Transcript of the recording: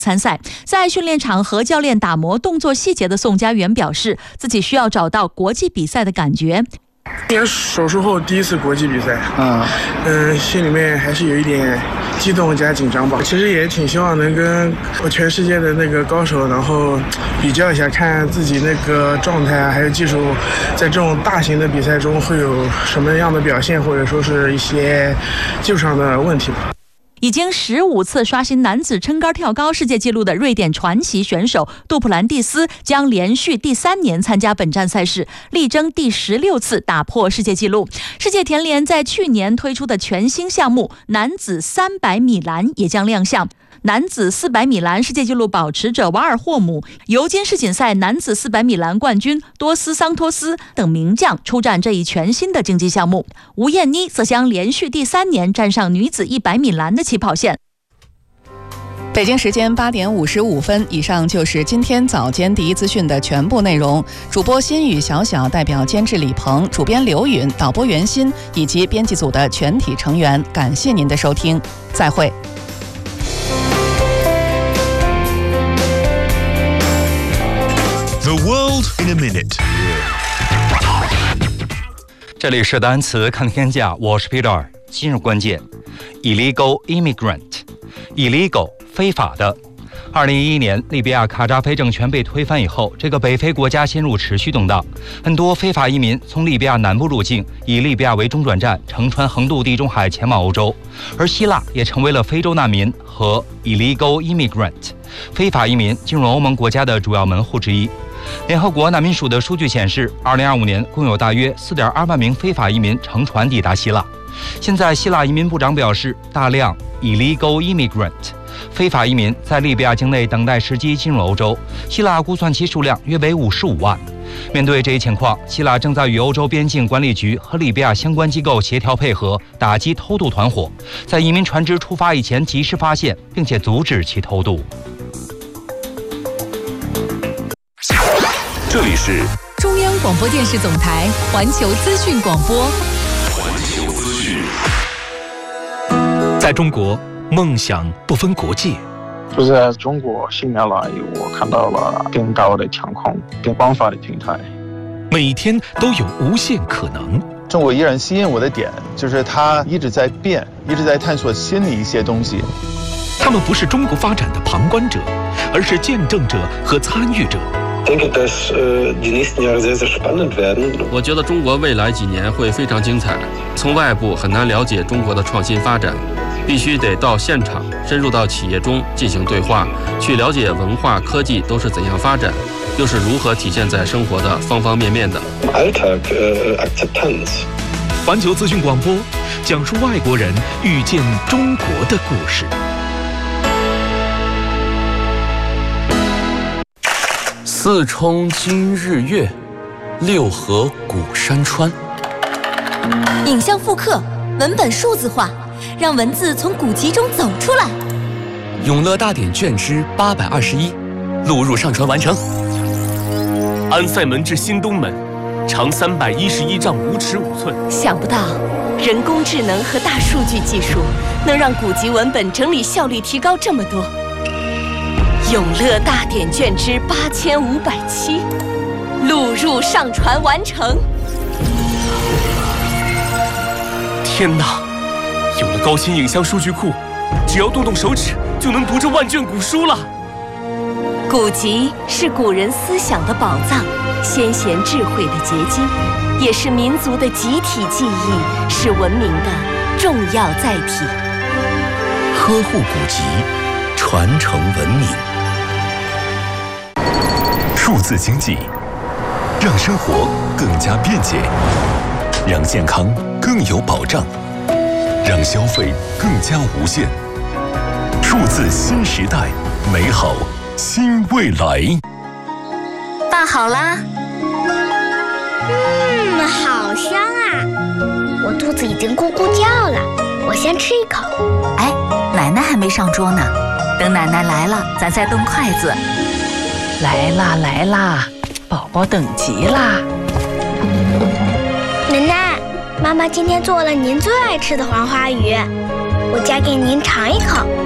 参赛。在训练场和教练打磨动作细节的宋佳媛表示，自己需要找到国际比赛的感觉。 今年手术后第一次国际比赛，心里面还是有一点激动加紧张吧。其实也挺希望能跟全世界的那个高手，然后比较一下，看自己那个状态还有技术，在这种大型的比赛中会有什么样的表现，或者说是一些技术上的问题吧。 已经15次刷新男子撑杆跳高世界纪录的瑞典传奇选手杜普兰蒂斯将连续第3年参加本站赛事，力争第16次打破世界纪录。世界田联在去年推出的全新项目男子300米栏也将亮相。男子400米栏世界纪录保持者瓦尔霍姆、尤金世锦赛男子400米栏冠军多斯桑托斯等名将出战这一全新的竞技项目。吴艳妮则将连续第3年站上女子100米栏的起跑线。 北京时间8点55分，以上就是今天早间第一资讯的全部内容。主播心雨小小代表监制李鹏、主编刘允、导播袁鑫以及编辑组的全体成员，感谢您的收听，再会。 The world in a minute。 这里是单词看天下，我是 Peter。今日关键 ：illegal immigrant，illegal 非法的。2011年，利比亚卡扎菲政权被推翻以后，这个北非国家陷入持续动荡，很多非法移民从利比亚南部入境，以利比亚为中转站，乘船横渡地中海前往欧洲。而希腊也成为了非洲难民和 illegal immigrant 非法移民进入欧盟国家的主要门户之一。联合国难民署的数据显示，2025年共有大约4.2万名非法移民乘船抵达希腊。现在，希腊移民部长表示，大量 illegal immigrant 非法移民在利比亚境内等待时机进入欧洲，希腊估算其数量约为55万。面对这一情况，希腊正在与欧洲边境管理局和利比亚相关机构协调配合，打击偷渡团伙，在移民船只出发以前及时发现并且阻止其偷渡。 这里是中央广播电视总台环球资讯广播。 环球资讯。 在中国，梦想不分国界。 就在中国新年来，我看到了更高的天空、更广泛的平台。 每天都有无限可能。 中国依然吸引我的点，就是它一直在变，一直在探索新的一些东西。 他们不是中国发展的旁观者，而是见证者和参与者。 我觉得中国未来几年会非常精彩。从外部很难了解中国的创新发展，必须得到现场，深入到企业中进行对话，去了解文化、科技都是怎样发展，又是如何体现在生活的方方面面的。 环球资讯广播，讲述外国人遇见中国的故事。 四冲今日月，六合古山川。 影像复刻，文本数字化，让文字从古籍中走出来。 永乐大典卷之821，录入上传完成。安塞门至新东门，长311丈5尺5寸。 想不到，人工智能和大数据技术能让古籍文本整理效率提高这么多。永乐大典卷之8507，录入上传完成。 天哪！有了高新影像数据库，只要动动手指就能读这万卷古书了。 古籍是古人思想的宝藏，先贤智慧的结晶，也是民族的集体记忆，是文明的重要载体。 呵护古籍，传承文明。数字经济，让生活更加便捷，让健康更有保障，让消费更加无限。数字新时代，美好新未来。 拌好啦。好香啊！我肚子已经咕咕叫了，我先吃一口。 哎，奶奶还没上桌呢，等奶奶来了，咱再动筷子。 来啦来啦，宝宝等急啦！ 奶奶，妈妈今天做了您最爱吃的黄花鱼，我夹给您尝一口。